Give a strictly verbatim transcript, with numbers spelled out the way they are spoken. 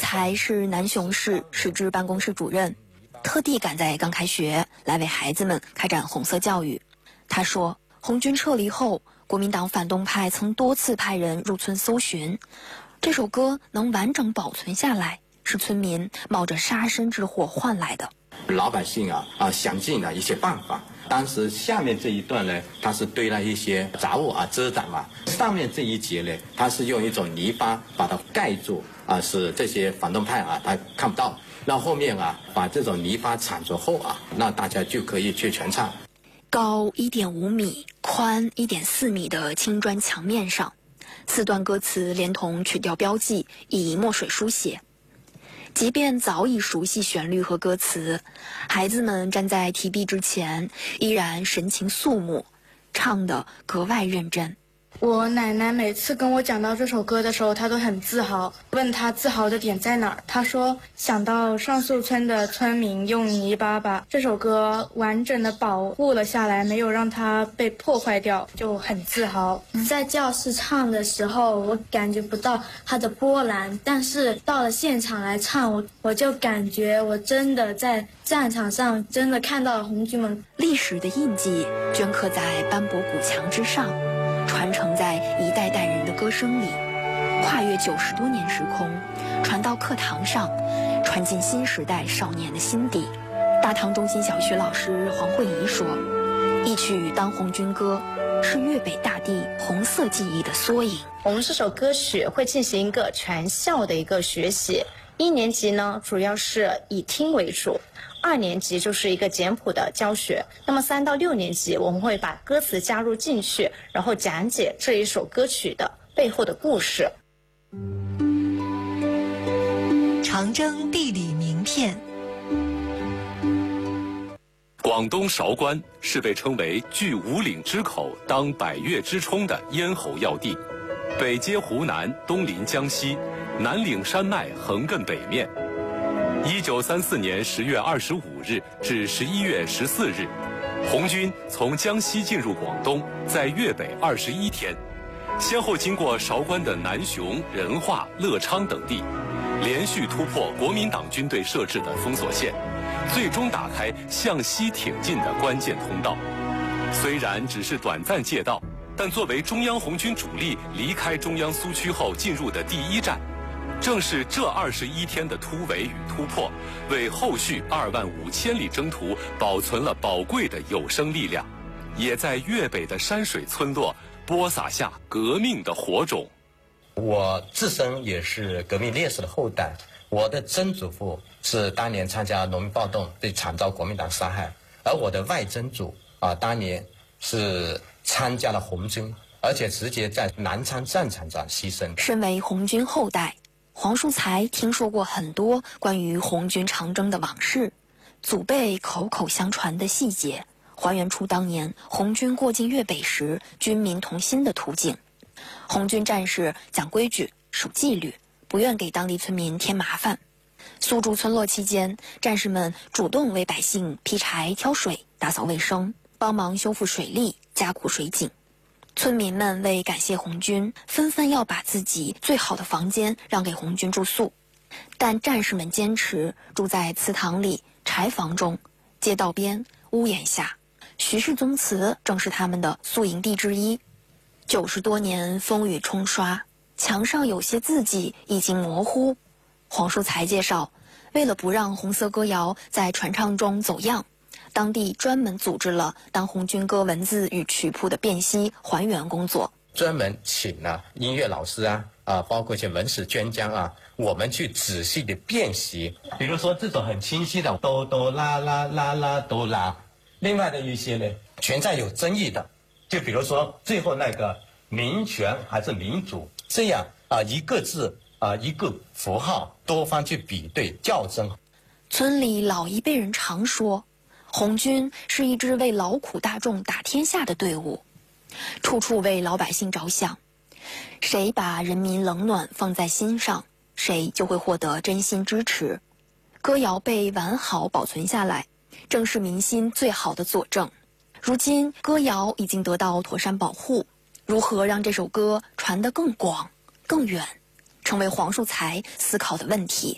才是南雄市市支办公室主任，特地赶在刚开学来为孩子们开展红色教育。他说，红军撤离后，国民党反动派曾多次派人入村搜寻，这首歌能完整保存下来，是村民冒着杀身之祸换来的。 老百姓啊啊想尽了一些办法。当时下面这一段呢，它是堆了一些杂物啊遮挡嘛，上面这一节呢，它是用一种泥巴把它盖住啊，使这些反动派啊他看不到。那后面啊把这种泥巴铲除后啊，那大家就可以去全唱。 高一点五米、宽一点四米的青砖墙面上，四段歌词连同曲调标记以墨水书写。即便早已熟悉旋律和歌词，孩子们站在题壁之前，依然神情肃穆，唱得格外认真。 我奶奶每次跟我讲到这首歌的时候，她都很自豪，问她自豪的点在哪儿。她说想到上树村的村民用泥巴把这首歌完整的保护了下来，没有让它被破坏掉，就很自豪。 在教室唱的时候，我感觉不到它的波澜，但是到了现场来唱，我我就感觉我真的在战场上真的看到了红军们。 历史的印记镌刻在斑驳古墙之上，传承在一代代人的歌声里，跨越九十多年时空，传到课堂上，传进新时代少年的心底。大塘中心小学老师黄慧仪说，一曲《当红军歌》是粤北大地红色记忆的缩影。 我们这首歌曲会进行一个全校的一个学习，一年级呢主要是以听为主，二年级就是一个简谱的教学，那么三到六年级我们会把歌词加入进去，然后讲解这一首歌曲的背后的故事。 长征地理名片。 广东韶关是被称为据五岭之口当百越之冲的咽喉要地，北接湖南，东临江西，南岭山脉横亘北面。一九三四年十月二十五日至十一月十四日，红军从江西进入广东，在粤北二十一天，先后经过韶关的南雄、仁化、乐昌等地，连续突破国民党军队设置的封锁线，最终打开向西挺进的关键通道。虽然只是短暂借道，但作为中央红军主力离开中央苏区后进入的第一站，正是这二十一天的突围与突破，为后续二万五千里征途保存了宝贵的有生力量，也在粤北的山水村落播撒下革命的火种。 我自身也是革命烈士的后代，我的曾祖父是当年参加农民暴动被惨遭国民党杀害，而我的外曾祖啊，当年是参加了红军，而且直接在南昌战场上牺牲。 身为红军后代，黄树才听说过很多关于红军长征的往事，祖辈口口相传的细节，还原出当年红军过境粤北时军民同心的图景。红军战士讲规矩、守纪律，不愿给当地村民添麻烦。苏筑村落期间，战士们主动为百姓劈柴、挑水、打扫卫生，帮忙修复水利，加固水井。村民们为感谢红军，纷纷要把自己最好的房间让给红军住宿，但战士们坚持住在祠堂里、柴房中、街道边、屋檐下。徐氏宗祠正是他们的宿营地之一。九十多年风雨冲刷，墙上有些字迹已经模糊。黄树才介绍，为了不让红色歌谣在传唱中走样，当地专门组织了当红军歌文字与曲谱的辨析还原工作， 专门请了音乐老师啊啊，包括一些文史专家啊，我们去仔细的辨析。比如说这种很清晰的哆哆啦啦啦啦哆啦，另外的一些呢存在有争议的，就比如说最后那个民权还是民主，这样啊一个字啊一个符号，多方去比对校正。 村里老一辈人常说，红军是一支为劳苦大众打天下的队伍，处处为老百姓着想。谁把人民冷暖放在心上，谁就会获得真心支持。歌谣被完好保存下来，正是民心最好的佐证。如今歌谣已经得到妥善保护，如何让这首歌传得更广、更远，成为黄树才思考的问题。